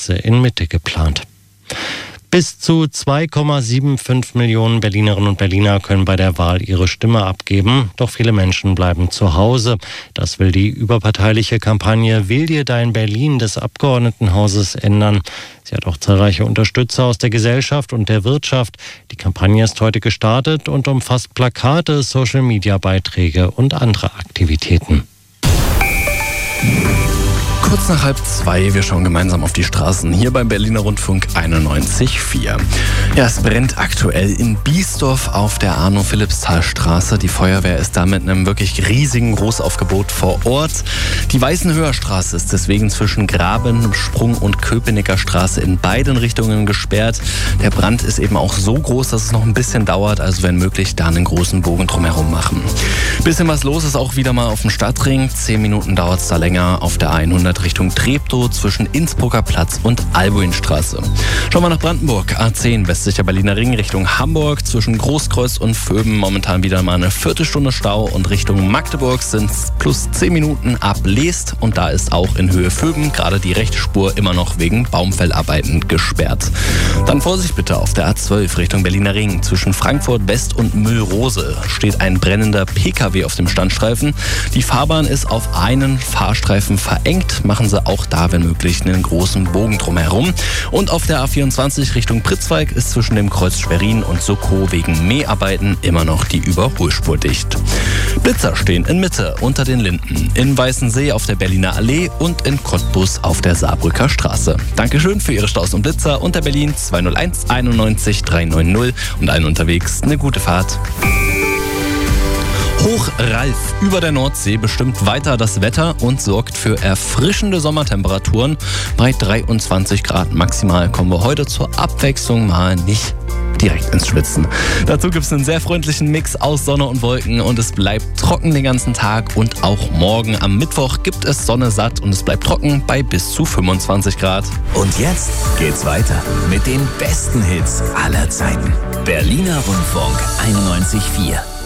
Straße in Mitte geplant. Bis zu 2,75 Millionen Berlinerinnen und Berliner können bei der Wahl ihre Stimme abgeben. Doch viele Menschen bleiben zu Hause. Das will die überparteiliche Kampagne Wähl dir dein Berlin des Abgeordnetenhauses ändern. Sie hat auch zahlreiche Unterstützer aus der Gesellschaft und der Wirtschaft. Die Kampagne ist heute gestartet und umfasst Plakate, Social-Media-Beiträge und andere Aktivitäten. Kurz nach 1:30, wir schauen gemeinsam auf die Straßen hier beim Berliner Rundfunk 91,4. Ja, es brennt aktuell in Biesdorf auf der Arno-Philippsthal-Straße. Die Feuerwehr ist da mit einem wirklich riesigen Großaufgebot vor Ort. Die Weißenhöher Straße ist deswegen zwischen Graben, Sprung und Köpenicker Straße in beiden Richtungen gesperrt. Der Brand ist eben auch so groß, dass es noch ein bisschen dauert, also wenn möglich, da einen großen Bogen drumherum machen. Bisschen was los ist auch wieder mal auf dem Stadtring. 10 Minuten dauert es da länger auf der 100 Richtung Treptow zwischen Innsbrucker Platz und Albuinstraße. Schauen wir nach Brandenburg. A10 westlicher Berliner Ring Richtung Hamburg zwischen Großkreuz und Vöben momentan wieder mal eine Viertelstunde Stau und Richtung Magdeburg sind es plus 10 Minuten ab Leest und da ist auch in Höhe Vöben gerade die rechte Spur immer noch wegen Baumfellarbeiten gesperrt. Dann Vorsicht bitte auf der A12 Richtung Berliner Ring zwischen Frankfurt West und Mühlrose steht ein brennender PKW auf dem Standstreifen. Die Fahrbahn ist auf einen Fahrstreifen verengt. Machen Sie auch da, wenn möglich, einen großen Bogen drumherum. Und auf der A24 Richtung Pritzwalk ist zwischen dem Kreuz Schwerin und Sokow wegen Mäharbeiten immer noch die Überholspur dicht. Blitzer stehen in Mitte unter den Linden, in Weißensee auf der Berliner Allee und in Cottbus auf der Saarbrücker Straße. Dankeschön für Ihre Staus und Blitzer unter Berlin 201 91 390 und allen unterwegs eine gute Fahrt. Hoch Ralf über der Nordsee bestimmt weiter das Wetter und sorgt für erfrischende Sommertemperaturen. Bei 23 Grad maximal kommen wir heute zur Abwechslung mal nicht direkt ins Schwitzen. Dazu gibt es einen sehr freundlichen Mix aus Sonne und Wolken und es bleibt trocken den ganzen Tag und auch morgen am Mittwoch gibt es Sonne satt und es bleibt trocken bei bis zu 25 Grad. Und jetzt geht's weiter mit den besten Hits aller Zeiten. Berliner Rundfunk 91,4.